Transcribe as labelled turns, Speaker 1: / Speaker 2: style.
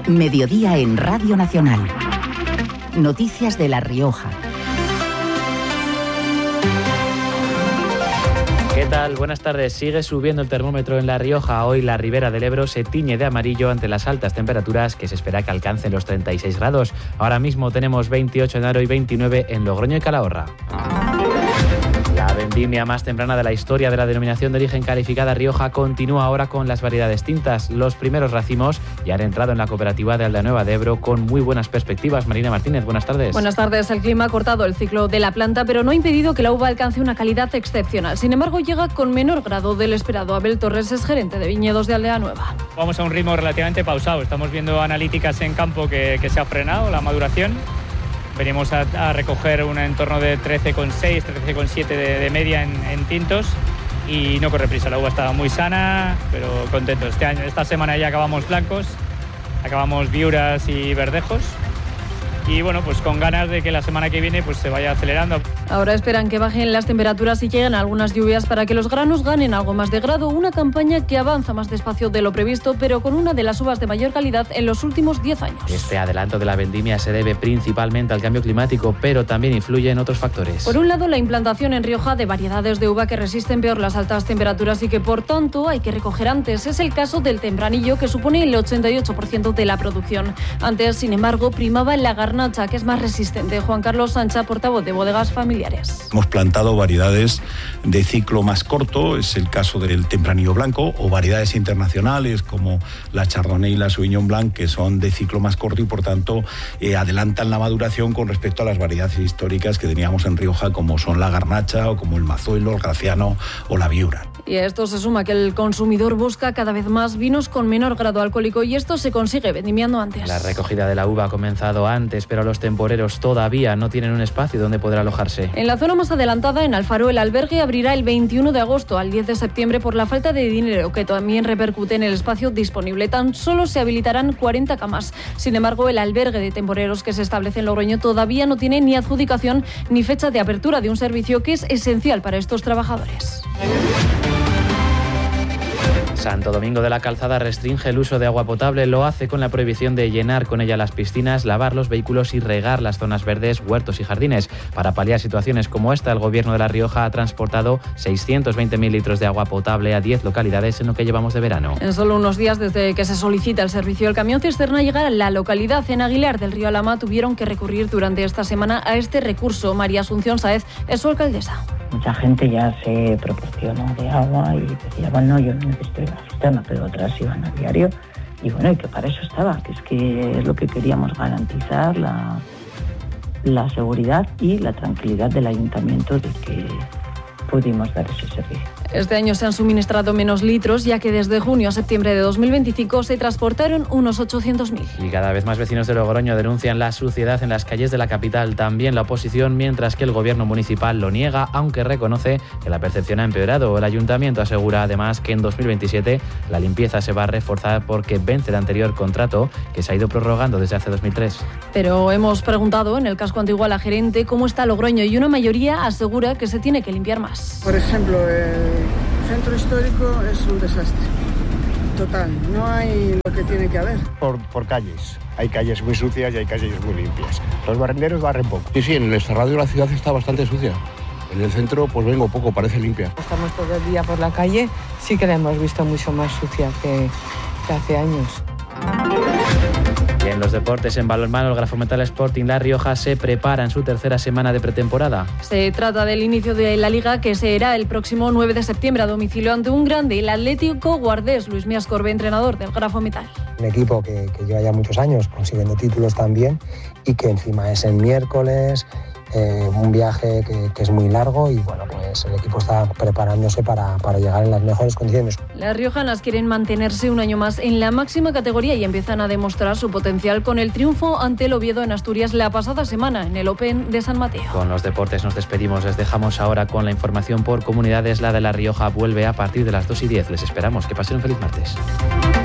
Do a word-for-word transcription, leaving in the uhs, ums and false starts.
Speaker 1: Mediodía en Radio Nacional. Noticias de La Rioja.
Speaker 2: ¿Qué tal? Buenas tardes. Sigue subiendo el termómetro en La Rioja. Hoy la Ribera del Ebro se tiñe de amarillo ante las altas temperaturas que se espera que alcancen los treinta y seis grados. Ahora mismo tenemos veintiocho en Haro y veintinueve en Logroño y Calahorra. La vendimia más temprana de la historia de la denominación de origen calificada Rioja continúa ahora con las variedades tintas. Los primeros racimos ya han entrado en la cooperativa de Aldeanueva de Ebro con muy buenas perspectivas. Marina Martínez, buenas tardes.
Speaker 3: Buenas tardes. El clima ha cortado el ciclo de la planta, pero no ha impedido que la uva alcance una calidad excepcional. Sin embargo, llega con menor grado del esperado. Abel Torres es gerente de viñedos de Aldeanueva.
Speaker 4: Vamos a un ritmo relativamente pausado. Estamos viendo analíticas en campo que, que se ha frenado la maduración. Venimos a, a recoger un entorno de trece coma seis, trece coma siete de, de media en, en tintos y no corre prisa. La uva está muy sana, pero contentos. Este año, esta semana ya acabamos blancos, acabamos viuras y verdejos. Y bueno, pues con ganas de que la semana que viene pues se vaya acelerando.
Speaker 3: Ahora esperan que bajen las temperaturas y lleguen algunas lluvias para que los granos ganen algo más de grado. Una campaña que avanza más despacio de lo previsto, pero con una de las uvas de mayor calidad en los últimos diez años.
Speaker 2: Este adelanto de la vendimia se debe principalmente al cambio climático, pero también influye en otros factores.
Speaker 3: Por un lado, la implantación en Rioja de variedades de uva que resisten peor las altas temperaturas y que por tanto hay que recoger antes. Es el caso del Tempranillo, que supone el ochenta y ocho por ciento de la producción. Antes, sin embargo, primaba la Garnacha, que es más resistente. Juan Carlos Sancha, portavoz de Bodegas Familiares.
Speaker 5: Hemos plantado variedades de ciclo más corto, es el caso del Tempranillo blanco, o variedades internacionales como la Chardonnay y la Sauvignon Blanc, que son de ciclo más corto y por tanto eh, adelantan la maduración con respecto a las variedades históricas que teníamos en Rioja, como son la Garnacha o como el Mazuelo, el Graciano o la Viura.
Speaker 3: Y a esto se suma que el consumidor busca cada vez más vinos con menor grado alcohólico y esto se consigue vendimiando antes.
Speaker 2: La recogida de la uva ha comenzado antes, pero los temporeros todavía no tienen un espacio donde poder alojarse.
Speaker 3: En la zona más adelantada, en Alfaro, el albergue abrirá el veintiuno de agosto al diez de septiembre por la falta de dinero, que también repercute en el espacio disponible. Tan solo se habilitarán cuarenta camas. Sin embargo, el albergue de temporeros que se establece en Logroño todavía no tiene ni adjudicación ni fecha de apertura de un servicio que es esencial para estos trabajadores.
Speaker 2: Santo Domingo de la Calzada restringe el uso de agua potable, lo hace con la prohibición de llenar con ella las piscinas, lavar los vehículos y regar las zonas verdes, huertos y jardines. Para paliar situaciones como esta, el Gobierno de La Rioja ha transportado seiscientos veinte mil litros de agua potable a diez localidades en lo que llevamos de verano.
Speaker 3: En solo unos días desde que se solicita el servicio, el camión cisterna llega a la localidad. En Aguilar del Río Alhama tuvieron que recurrir durante esta semana a este recurso. María Asunción Sáez es su alcaldesa.
Speaker 6: Mucha gente ya se proporcionó de agua y decía, bueno, yo no necesito la cisterna, pero otras iban a diario. Y bueno, y que para eso estaba, que es que es lo que queríamos, garantizar la, la seguridad y la tranquilidad del ayuntamiento de que pudimos dar ese servicio.
Speaker 3: Este año se han suministrado menos litros, ya que desde junio a septiembre de dos mil veinticinco se transportaron unos ochocientos mil.
Speaker 2: Y cada vez más vecinos de Logroño denuncian la suciedad en las calles de la capital, también la oposición, mientras que el gobierno municipal lo niega, aunque reconoce que la percepción ha empeorado. El ayuntamiento asegura además que en dos mil veintisiete la limpieza se va a reforzar porque vence el anterior contrato que se ha ido prorrogando desde hace dos mil tres.
Speaker 3: Pero hemos preguntado en el casco antiguo a la gerente cómo está Logroño y una mayoría asegura que se tiene que limpiar más.
Speaker 7: Por ejemplo, el centro histórico es un desastre total, no hay lo que tiene que haber.
Speaker 8: Por, por calles, hay calles muy sucias y hay calles muy limpias. Los barrenderos barren poco. Sí, sí, en el cerrado la ciudad está bastante sucia. En el centro pues vengo poco, parece limpia.
Speaker 9: Estamos todo el día por la calle, sí que la hemos visto mucho más sucia que, que hace años.
Speaker 2: Y en los deportes, en balonmano, el Grafometal Sporting La Rioja se prepara en su tercera semana de pretemporada.
Speaker 3: Se trata del inicio de la Liga, que será el próximo nueve de septiembre a domicilio ante un grande, el Atlético Guardés. Luis Mías Corbe, entrenador del Grafometal.
Speaker 10: Un equipo que, que lleva ya muchos años consiguiendo títulos también y que encima es el miércoles, eh, un viaje que, que es muy largo y bueno, pues el equipo está preparándose para, para llegar en las mejores condiciones.
Speaker 3: Las riojanas quieren mantenerse un año más en la máxima categoría y empiezan a demostrar su potencial con el triunfo ante el Oviedo en Asturias la pasada semana en el Open de San Mateo.
Speaker 2: Con los deportes nos despedimos, les dejamos ahora con la información por comunidades. La de La Rioja vuelve a partir de las dos y diez. Les esperamos, que pasen un feliz martes.